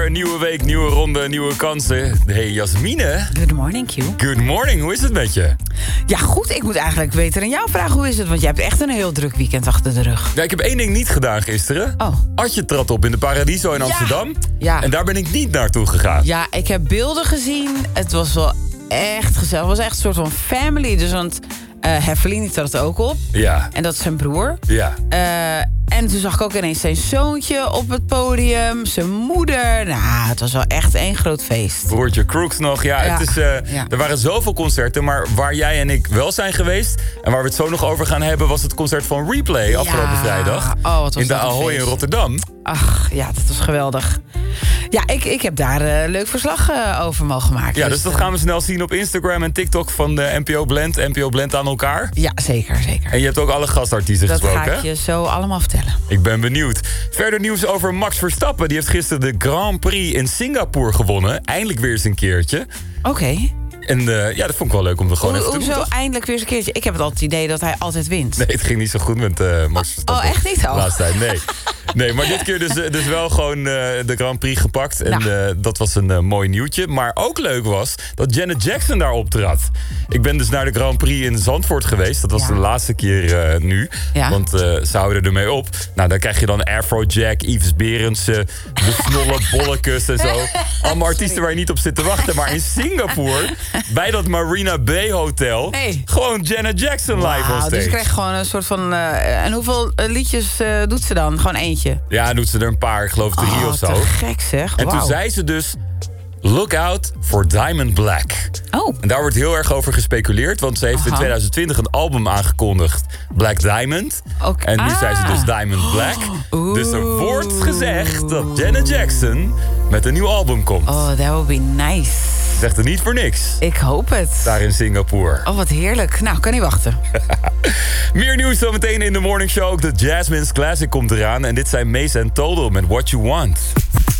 uur, nieuwe week, nieuwe ronde, nieuwe kansen. Hey Jasmine. Good morning, Q. Good morning, hoe is het met je? Ja, goed. Ik moet eigenlijk beter aan jou vragen hoe is het. Want jij hebt echt een heel druk weekend achter de rug. Ja, ik heb één ding niet gedaan gisteren. Oh. Adje trad op in de Paradiso in Amsterdam. Ja. En daar ben ik niet naartoe gegaan. Ja, ik heb beelden gezien. Het was wel echt gezellig. Het was echt een soort van family. Dus want Heffelini trad ook op. Ja. En dat is zijn broer. Ja. En toen zag ik ook ineens zijn zoontje op het podium. Zijn moeder. Nou, het was wel echt één groot feest. Broertje Crooks nog. Ja, Ja. Het is, er waren zoveel concerten. Maar waar jij en ik wel zijn geweest... en waar we het zo nog over gaan hebben... was het concert van Replay afgelopen vrijdag. Oh, wat was in de dat een Ahoy in feest. Rotterdam. Ach, ja, dat was geweldig. Ja, ik heb daar leuk verslag over mogen maken. Ja, dus dat gaan we snel zien op Instagram en TikTok van de NPO Blend. NPO Blend aan elkaar. Ja, zeker. En je hebt ook alle gastartiesten Dat gesproken, ga ik hè? je zo allemaal vertellen. Ik ben benieuwd. Verder nieuws over Max Verstappen. Die heeft gisteren de Grand Prix in Singapore gewonnen. Eindelijk weer eens een keertje. Oké. En ja, dat vond ik wel leuk om er gewoon even te doen, Hoezo toch? eindelijk weer eens een keertje? Ik heb het altijd het idee dat hij altijd wint. Nee, het ging niet zo goed met Max Verstappen. Oh, echt niet al? De laatste tijd, nee. Nee, maar dit keer dus wel gewoon de Grand Prix gepakt. En dat was een mooi nieuwtje. Maar ook leuk was dat Janet Jackson daar optrad. Ik ben dus naar de Grand Prix in Zandvoort geweest. Dat was de laatste keer nu. Ja. Want ze houden ermee op. Nou, dan krijg je dan Afrojack, Yves Berendsen, de Snolle Bollekes en zo. Allemaal artiesten waar je niet op zit te wachten. Maar in Singapore, bij dat Marina Bay Hotel... Hey. gewoon Janet Jackson live on stage. Dus ik kreeg gewoon een soort van... en hoeveel liedjes doet ze dan? Gewoon eentje? Ja, doet ze er een paar, ik geloof 3 of zo. Te gek zeg. En toen zei ze dus... Look out for Diamond Black. Oh. En daar wordt heel erg over gespeculeerd. Want ze heeft in 2020 een album aangekondigd. Black Diamond. Oké. En nu zei ze dus Diamond Black. Dus er wordt gezegd dat Janet Jackson met een nieuw album komt. Oh, that would be nice. Zegt er niet voor niks. Ik hoop het. Daar in Singapore. Oh, wat heerlijk. Nou, kan niet wachten. Meer nieuws zometeen in de Morning Show. Ook de Jasmine's Classic komt eraan. En dit zijn Mace en Total met What You Want.